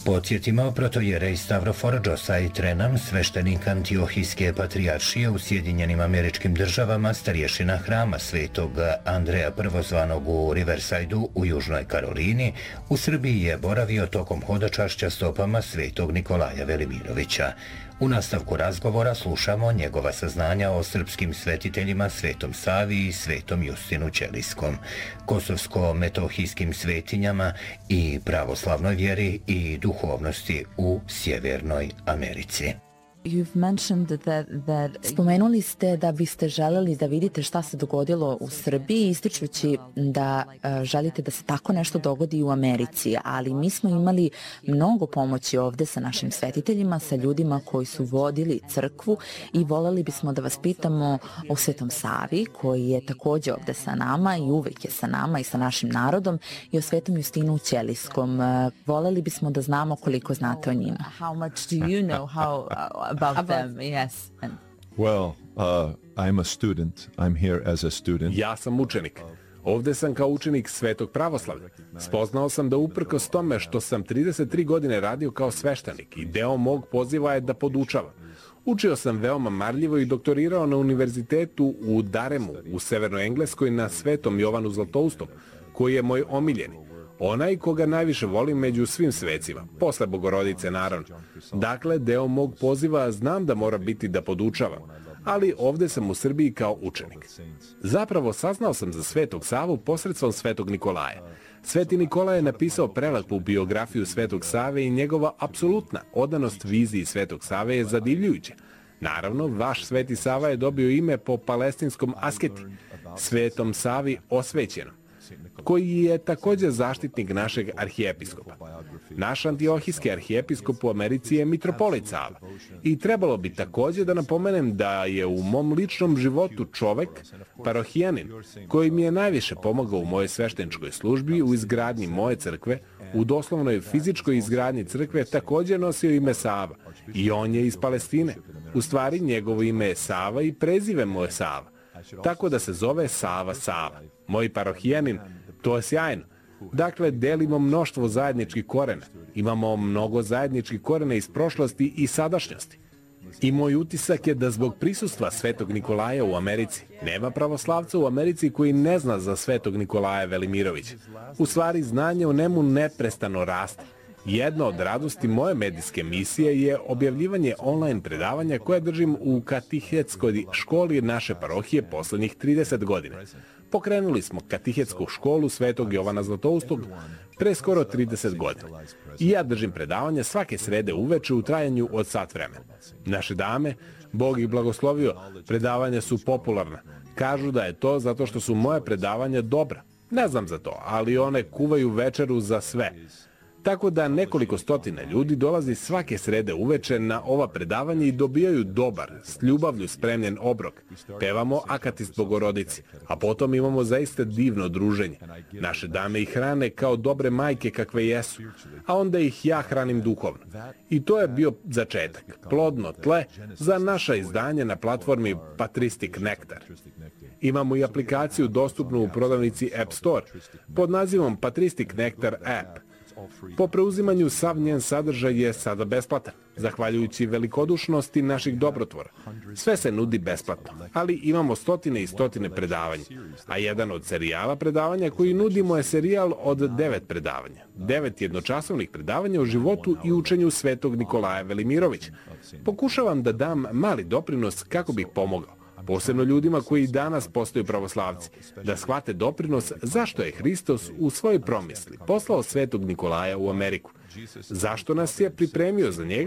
Podsjetimo, protojerej Stavroforđosa i Trenam, sveštenik Antiohijske patrijaršije u Sjedinjenim Američkim Državama, starješina hrama svetog Andreja prvozvanog u Riversideu u Južnoj Karolini, u Srbiji je boravio tokom hodočašća stopama svetog Nikolaja Velimirovića. U nastavku razgovora slušamo njegova saznanja o srpskim svetiteljima Svetom Savi i Svetom Justinu Ćelijskom, kosovsko-metohijskim svetinjama i pravoslavnoj vjeri i duhovnosti u Sjevernoj Americi. Spomenuli ste da biste želeli da vidite šta se dogodilo u Srbiji, ističući da želite da se tako nešto dogodi i u Americi, ali mi smo imali mnogo pomoći ovde sa našim svetiteljima, sa ljudima koji su vodili crkvu i voleli bismo da vas pitamo o Svetom Savi, koji je također ovde sa nama i uvek je sa nama i sa našim narodom, i o Svetom Justinu Ćelijskom. Voleli bismo da znamo koliko znate o njima. How much do you know about them, yes. Well, I'm a student. I'm here as a student. Ja sam učenik. Ovde sam kao učenik Svetog pravoslavlja. Spoznao sam da uprkos tome što sam 33 godine radio kao sveštenik i deo mog poziva je da podučavam. Učio sam veoma marljivo i doktorirao na univerzitetu u Daremu u Severnoj Engleskoj na Svetom Jovanu Zlatoustom, koji je moj omiljeni. Onaj koga najviše volim među svim svecima, posle Bogorodice naravno. Dakle, deo mog poziva znam da mora biti da podučavam, ali ovde sam u Srbiji kao učenik. Zapravo saznao sam za Svetog Savu posredstvom Svetog Nikolaja. Sveti Nikolaj je napisao prelepu biografiju Svetog Save i njegova apsolutna odanost viziji Svetog Save je zadivljujuća. Naravno, vaš Sveti Sava je dobio ime po palestinskom asketi, Svetom Savi osvećenom, koji je također zaštitnik našeg arhijepiskopa. Naš antiohijski arhijepiskop u Americi je mitropolit Sava. I trebalo bi također da napomenem da je u mom ličnom životu čovek, parohijanin, koji mi je najviše pomogao u mojoj svešteničkoj službi, u izgradnji moje crkve, u doslovnoj fizičkoj izgradnji crkve također nosio ime Sava. I on je iz Palestine. U stvari, njegovo ime je Sava i prezive mu je Sava. Tako da se zove Sava Sava. Moj parohijanin, to je sjajno. Dakle, delimo mnoštvo zajedničkih korena. Imamo mnogo zajedničkih korena iz prošlosti i sadašnjosti. I moj utisak je da zbog prisustva Svetog Nikolaja u Americi nema pravoslavca u Americi koji ne zna za Svetog Nikolaja Velimirovića. U stvari, znanje o njemu neprestano raste. Jedna od radosti moje medijske misije je objavljivanje online predavanja koje držim u katehetskoj školi naše parohije poslednjih 30 godina. Pokrenuli smo katehetsku školu Svetog Jovana Zlatoustog pre skoro 30 godina. I ja držim predavanja svake srede uveče u trajanju od sat vremena. Naše dame, Bog ih blagoslovio, predavanja su popularna. Kažu da je to zato što su moje predavanja dobra. Ne znam za to, ali one kuvaju večeru za sve. Tako da nekoliko stotina ljudi dolazi svake srede uveče na ova predavanja i dobijaju dobar, s ljubavlju spremljen obrok. Pevamo Akatist Bogorodici, a potom imamo zaista divno druženje. Naše dame ih hrane kao dobre majke kakve jesu, a onda ih ja hranim duhovno. I to je bio začetak, plodno tle za naša izdanja na platformi Patristic Nectar. Imamo i aplikaciju dostupnu u prodavnici App Store pod nazivom Patristic Nectar App. Po preuzimanju sav njen sadržaj je sada besplatan, zahvaljujući velikodušnosti naših dobrotvora. Sve se nudi besplatno, ali imamo stotine i stotine predavanja, a jedan od serijala predavanja koji nudimo je serijal od 9 predavanja. 9 jednočasovnih predavanja o životu i učenju Svetog Nikolaja Velimirovića. Pokušavam da dam mali doprinos kako bih pomogao, posebno ljudima koji danas postaju pravoslavci, da shvate doprinos zašto je Hristos u svojoj promisli poslao Svetog Nikolaja u Ameriku. Zašto nas je pripremio za njega